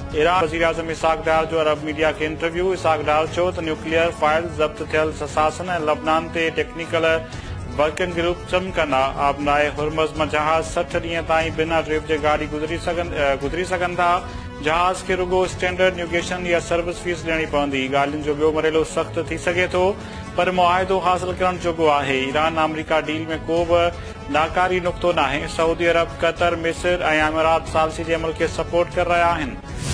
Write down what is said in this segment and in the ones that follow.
Iran वज़ीर आज़म इसाक डार जो अरब media खे इंटरव्यू। इसाक डार चयो त न्यूक्लियर फाइल ज़ब्त थियल ससासन ऐं लबनान ते टेक्निकल वर्किंग ग्रुप कम कंदा। आबनाए हुरमज़ मां जहाज़ 60 ॾींहं ताईं बिना ड्रिफ्ट जे गाॾी गुज़री सघनि था। जहाज़ खे रुगो स्टैंडर्ड नेविगेशन या सर्विस फीस ॾियणी पवंदी। ॻाल्हियुनि जो ॿियो मरेलो सख़्तु थी सघे थो, पर मुआहिदो हासिल करण जोॻो आहे। ईरान अमरीका डील में को बि नाकारी नुक़्तो नाहे। सऊदी अरब, कतर, मिस्र ऐं अमीरात सालसी जे अमल खे सपोर्ट करे रहिया आहिनि।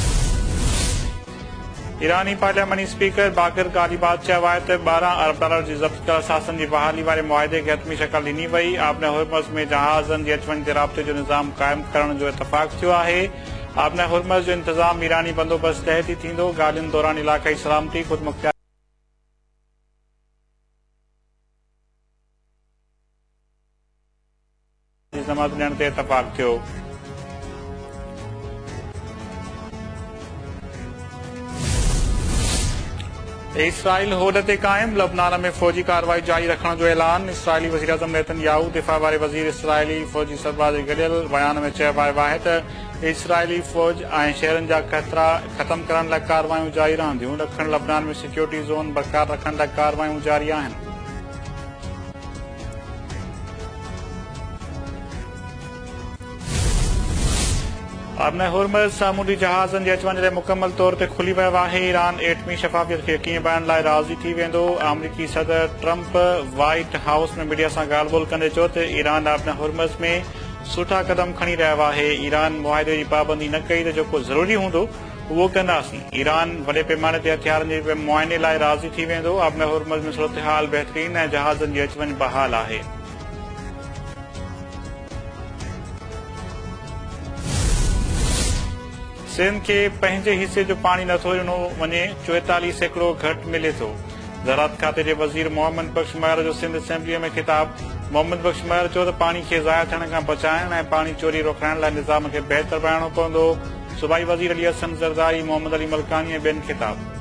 ईरानी पार्लियामेंटी स्पीकर बाक़िर गालिबात चयो आहे त $12 अरब जी ज़ब्त कयल असासन जी बहाली वारे मुआहिदे खे हतमी शक्ल ॾिनी वई। आबने हुरमज़ में जहाज़नि जे अच वञ ते राब्ते जो निज़ाम क़ाइमु करण जो इतफ़ाक़ थियो आहे। आबने हुरमज़ जो इंतज़ाम ईरानी बंदोबस्त तहत ई थींदो। ॻाल्हियुनि दौरान इलाक़ाई सलामती ख़ुदमुख्तियार ज़मानत ॾियण ते इतफ़ाक़ थियो। इसराइल होद ते क़ाइम। लबनान में फ़ौजी कार्रवाई जारी रखण जो ऐलान। इसराइली वज़ीर आज़म नेतन्याहू दिफ़ा वारे वज़ीर इसराइली फ़ौजी सरबराह जे गॾियल बयान में चयो वियो आहे त इसराइली फ़ौज ऐं शहरनि जा ख़तरा ख़तमु करण लाइ कार्रवायूं जारी रहंदियूं। ॾखण लबनान में सिक्योरिटी ज़ोन बरक़रार रखण लाइ कार्रवायूं जारी आहिनि। आबने हुरमज़ सामूंडी जहाज़नि जे अच वञ लाइ मुकमल तौर ते खुली वियो आहे। ईरान एटमी शफ़ाफ़ियत खे यकीनी बणाइण लाइ राज़ी थी वेंदो। अमरीकी सदर ट्रंप व्हाइट हाउस में मीडिया सां ॻाल्हि ॿोल कंदे चयो त ईरान आबने हुरमज़ में सुठा क़दम खणी रहियो आहे। ईरान मुआहिदे जी पाबंदी न कई त जेको ज़रूरी हूंदो उहो कंदासीं। ईरान वॾे पैमाने ते हथियारनि जे मुआइने लाइ राज़ी थी वेंदो। आबने हुरमज़ में सूरतहाल बहितरीन ऐं जहाज़नि जी अच वञ बहाल आहे। सिंध खे पंहिंजे हिसे जो पाणी नथो ॾिनो वञे। 44% घटि मिले थो। ज़राअत खाते जे वज़ीर मोहम्मद बख़्श महर जो सिंध असेंबलीअ में ख़िताब। मोहम्मद बख़्श महर चयो त पाणी खे ज़ाया थियण खां बचाइण ऐं पाणी चोरी रोकाइण लाइ निज़ाम खे बहितर बणाइणो पवंदो। सूबाई वज़ीर अली हसन ज़रदारी, मोहम्मद अली मलकानी ऐं ॿियनि ख़िताब।